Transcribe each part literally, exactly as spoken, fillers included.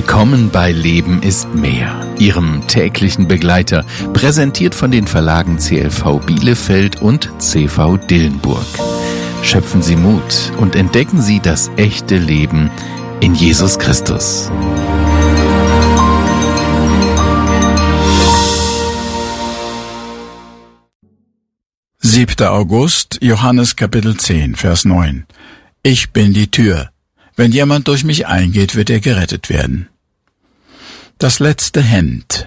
Willkommen bei Leben ist mehr, Ihrem täglichen Begleiter, präsentiert von den Verlagen C L V Bielefeld und C V Dillenburg. Schöpfen Sie Mut und entdecken Sie das echte Leben in Jesus Christus. siebter August, Johannes Kapitel zehn, Vers neun. Ich bin die Tür. Wenn jemand durch mich eingeht, wird er gerettet werden. Das letzte Hemd.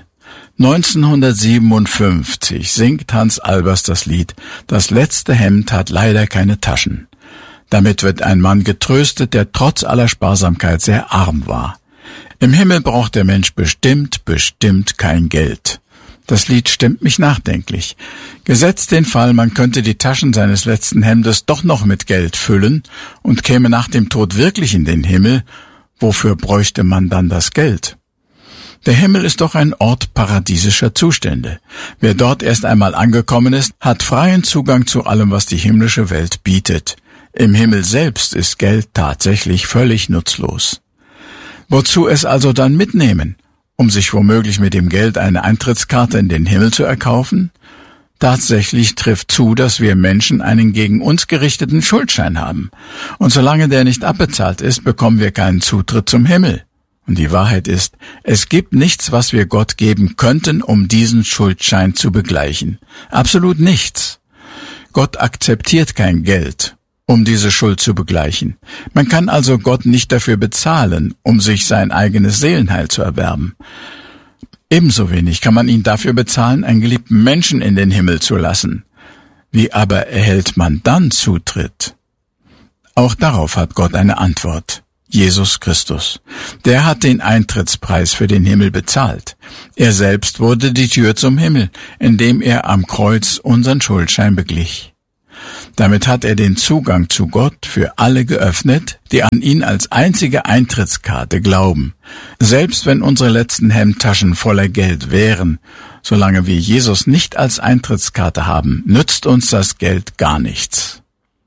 neunzehnhundertsiebenundfünfzig singt Hans Albers das Lied »Das letzte Hemd hat leider keine Taschen«. Damit wird ein Mann getröstet, der trotz aller Sparsamkeit sehr arm war. Im Himmel braucht der Mensch bestimmt, bestimmt kein Geld. Das Lied stimmt mich nachdenklich. Gesetzt den Fall, man könnte die Taschen seines letzten Hemdes doch noch mit Geld füllen und käme nach dem Tod wirklich in den Himmel, wofür bräuchte man dann das Geld? Der Himmel ist doch ein Ort paradiesischer Zustände. Wer dort erst einmal angekommen ist, hat freien Zugang zu allem, was die himmlische Welt bietet. Im Himmel selbst ist Geld tatsächlich völlig nutzlos. Wozu es also dann mitnehmen? Um sich womöglich mit dem Geld eine Eintrittskarte in den Himmel zu erkaufen? Tatsächlich trifft zu, dass wir Menschen einen gegen uns gerichteten Schuldschein haben. Und solange der nicht abbezahlt ist, bekommen wir keinen Zutritt zum Himmel. Und die Wahrheit ist, es gibt nichts, was wir Gott geben könnten, um diesen Schuldschein zu begleichen. Absolut nichts. Gott akzeptiert kein Geld, um diese Schuld zu begleichen. Man kann also Gott nicht dafür bezahlen, um sich sein eigenes Seelenheil zu erwerben. Ebenso wenig kann man ihn dafür bezahlen, einen geliebten Menschen in den Himmel zu lassen. Wie aber erhält man dann Zutritt? Auch darauf hat Gott eine Antwort. Jesus Christus. Der hat den Eintrittspreis für den Himmel bezahlt. Er selbst wurde die Tür zum Himmel, indem er am Kreuz unseren Schuldschein beglich. Damit hat er den Zugang zu Gott für alle geöffnet, die an ihn als einzige Eintrittskarte glauben. Selbst wenn unsere letzten Hemdtaschen voller Geld wären, solange wir Jesus nicht als Eintrittskarte haben, nützt uns das Geld gar nichts.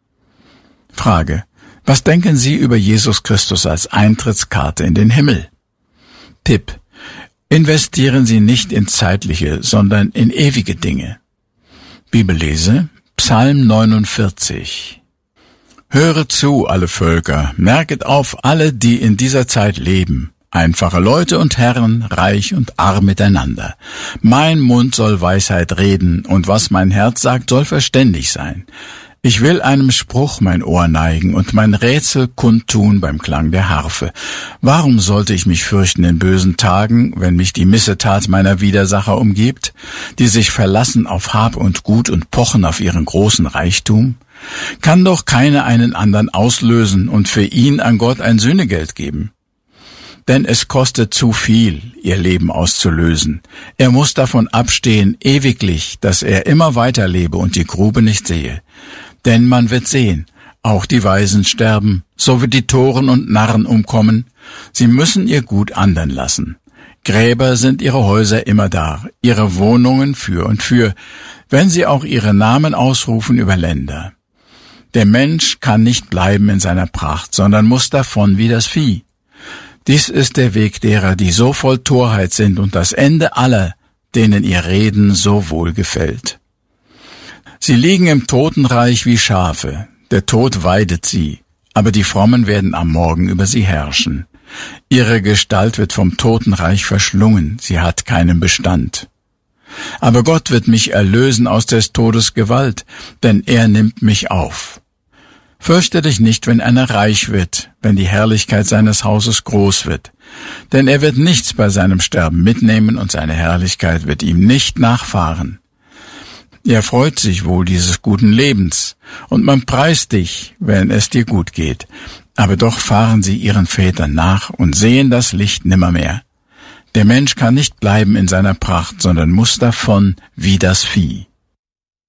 Frage: Was denken Sie über Jesus Christus als Eintrittskarte in den Himmel? Tipp: Investieren Sie nicht in zeitliche, sondern in ewige Dinge. Bibellese: Psalm neunundvierzig. Höret zu, alle Völker, merket auf, alle, die in dieser Zeit leben, einfache Leute und Herren, reich und arm miteinander. Mein Mund soll Weisheit reden, und was mein Herz sagt, soll verständig sein. Ich will einem Spruch mein Ohr neigen und mein Rätsel kundtun beim Klang der Harfe. Warum sollte ich mich fürchten in bösen Tagen, wenn mich die Missetat meiner Widersacher umgibt, die sich verlassen auf Hab und Gut und pochen auf ihren großen Reichtum? Kann doch keiner einen anderen auslösen und für ihn an Gott ein Sühnegeld geben? Denn es kostet zu viel, ihr Leben auszulösen. Er muss davon abstehen, ewiglich, dass er immer weiterlebe und die Grube nicht sehe. Denn man wird sehen, auch die Weisen sterben, so wird die Toren und Narren umkommen. Sie müssen ihr Gut andern lassen. Gräber sind ihre Häuser immer da, ihre Wohnungen für und für, wenn sie auch ihre Namen ausrufen über Länder. Der Mensch kann nicht bleiben in seiner Pracht, sondern muss davon wie das Vieh. Dies ist der Weg derer, die so voll Torheit sind, und das Ende aller, denen ihr Reden so wohl gefällt. Sie liegen im Totenreich wie Schafe, der Tod weidet sie, aber die Frommen werden am Morgen über sie herrschen. Ihre Gestalt wird vom Totenreich verschlungen, sie hat keinen Bestand. Aber Gott wird mich erlösen aus des Todes Gewalt, denn er nimmt mich auf. Fürchte dich nicht, wenn einer reich wird, wenn die Herrlichkeit seines Hauses groß wird, denn er wird nichts bei seinem Sterben mitnehmen und seine Herrlichkeit wird ihm nicht nachfahren. Er freut sich wohl dieses guten Lebens, und man preist dich, wenn es dir gut geht. Aber doch fahren sie ihren Vätern nach und sehen das Licht nimmermehr. Der Mensch kann nicht bleiben in seiner Pracht, sondern muss davon wie das Vieh.